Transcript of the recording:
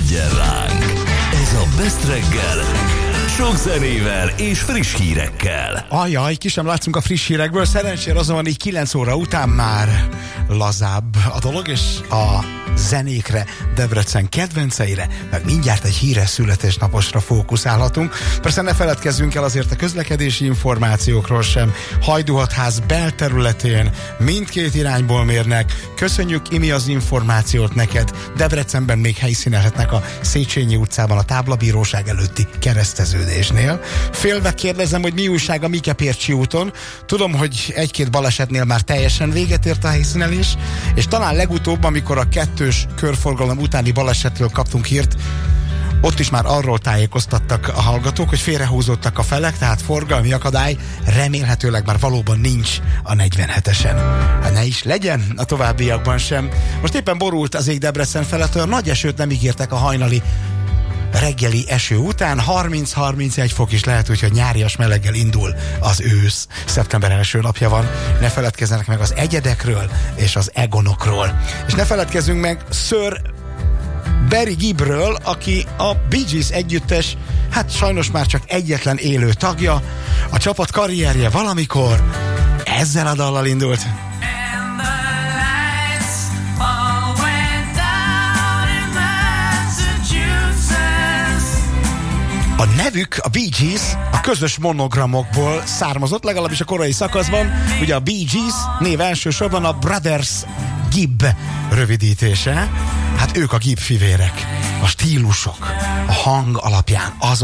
ébredjen ránk. Ez a Best reggel, sok zenével és friss hírekkel. Ajaj, ki sem látszunk a friss hírekből, szerencsére azonban így 9 óra után már lazább a dolog, és a zenékre, Debrecen kedvenceire, meg mindjárt egy híres születésnaposra fókuszálhatunk. Persze ne feledkezzünk el azért a közlekedési információkról sem. Hajdúhatház belterületén mindkét irányból mérnek. Köszönjük, Imi, az információt neked. Debrecenben még helyszínelhetnek a Széchenyi utcában a táblabíróság előtti kereszteződésnél. Félve kérdezem, hogy mi újság a Mikepércsi úton. Tudom, hogy egy-két balesetnél már teljesen véget ért a helyszínelés, és talán legutóbb, amikor a kettős körforgalom utáni balesetről kaptunk hírt, ott is már arról tájékoztattak a hallgatók, hogy félrehúzódtak a felek, tehát forgalmi akadály remélhetőleg már valóban nincs a 47-esen. Hát ne is legyen a továbbiakban sem. Most éppen borult az ég Debrecen felett, olyan nagy esőt nem ígértek a hajnali reggeli eső után, 30-31 fok is lehet, úgyhogy nyárias meleggel indul az ősz. Szeptember első napja van. Ne feledkezzenek meg az egyedekről és az egonokról. És ne feledkezzünk meg Sir Barry Gibbről, aki a Bee Gees együttes, hát sajnos már csak egyetlen élő tagja. A csapat karrierje valamikor ezzel a dallal indult. A nevük, a Bee Gees, a közös monogramokból származott, legalábbis a korai szakaszban. Ugye a Bee Gees név elsősorban a Brothers Gibb rövidítése. Hát ők a Gibb fivérek. A stílusok, a hang alapján